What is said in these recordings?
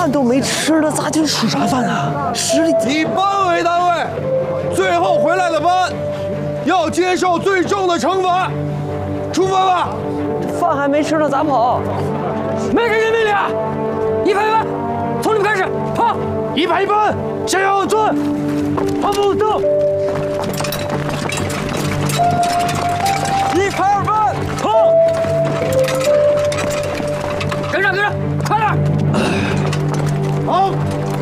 饭都没吃呢，咋就吃啥饭呢？实力以班为单位，最后回来的班要接受最重的惩罚。出发吧！ 饭还没吃呢，咋跑？ 没人员命令，一排一班，从你们开始跑， 一排一班，向右转， 跑步走。 一排二班， 跑！跟上，快点！ 好。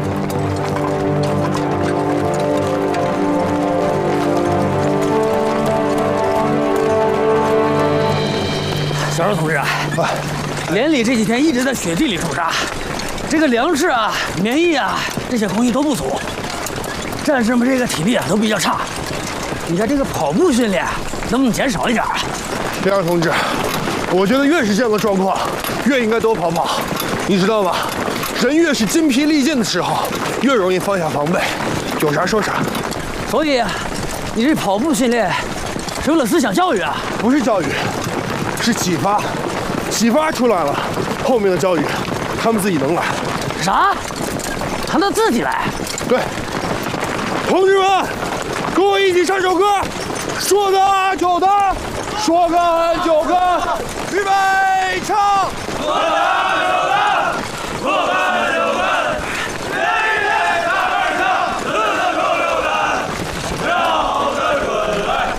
小周同志啊，连里这几天一直在雪地里驻扎，这个粮食啊、棉衣啊这些东西都不足，战士们这个体力啊都比较差。你看这个跑步训练能不能减少一点啊？ 梁同志，我觉得越是这样的状况，越应该多跑跑。你知道吗？人越是筋疲力尽的时候，越容易放下防备，有啥说啥。 所以，你这跑步训练是为了思想教育啊？ 不是教育，是启发，启发出来了，后面的教育，他们自己能来。 啥？还能自己来？ 对，同志们，跟我一起唱首歌，说个就的，说个就个，预备唱。说个就个，说个就个，连夜大板上，死的够溜的，绕的准来。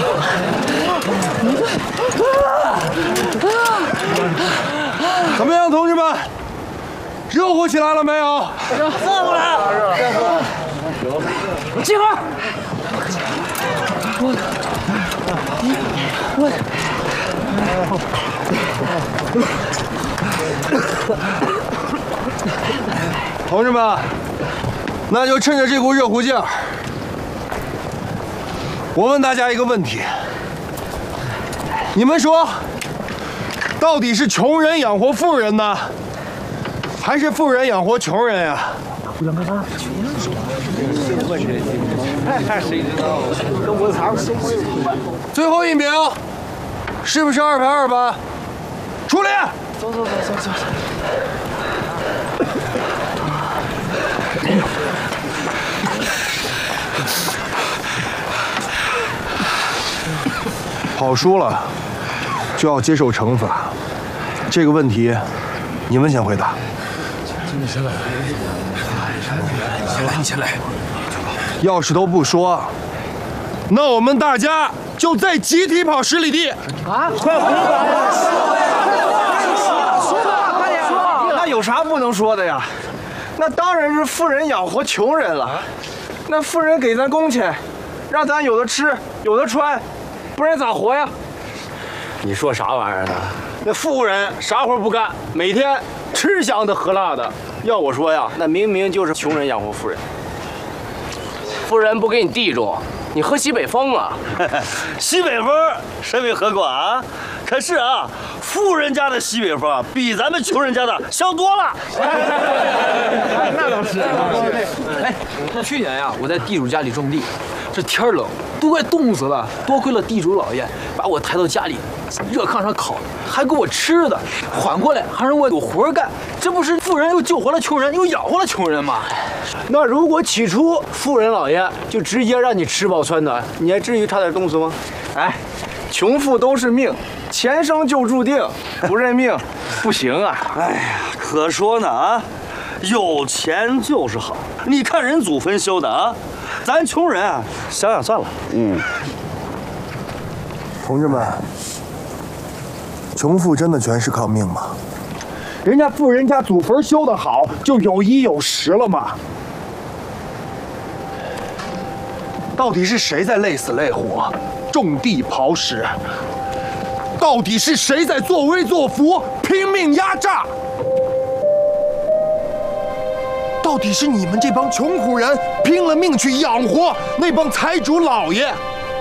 怎么样，同志们？热乎起来了没有？ 热乎了！集合！ 同志们，那就趁着这股热乎劲儿，我问大家一个问题：你们说，到底是穷人养活富人呢，还是富人养活穷人呀？最后一名，是不是2排2班？出列！走。跑输了就要接受惩罚，这个问题你们先回答。 你先来。 要是都不说，那我们大家就再集体跑10里地。 啊！快回答！说吧，快点说！ 那有啥不能说的呀？那当然是富人养活穷人了。那富人给咱工钱，让咱有的吃有的穿，不然咋活呀？ 你说啥玩意儿呢？那富人啥活不干，每天吃香的喝辣的。要我说呀，那明明就是穷人养活富人。 富人不给你地主，你喝西北风啊？ 西北风谁没喝过啊？可是啊，富人家的西北风啊，比咱们穷人家的香多了。 那倒是。 哎，去年呀，我在地主家里种地，这天冷，都快冻死了。多亏了地主老爷把我抬到家里热炕上烤，还给我吃的，缓过来还让我有活干。这不是富人又救活了穷人，又养活了穷人吗？ 那如果起初富人老爷就直接让你吃饱穿暖，你还至于差点冻死吗？哎，穷富都是命，前生就注定，不认命不行啊！ 哎呀，可说呢啊，有钱就是好。你看人祖坟修的啊，咱穷人啊，想想算了。 同志们，穷富真的全是靠命吗？ 人家富人家祖坟修得好，就有衣有食了嘛。 到底是谁在累死累活，种地刨食？到底是谁在作威作福，拼命压榨？到底是你们这帮穷苦人拼了命去养活那帮财主老爷，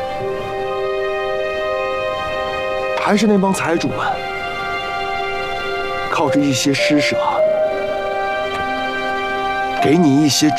还是那帮财主们靠着一些施舍，给你一些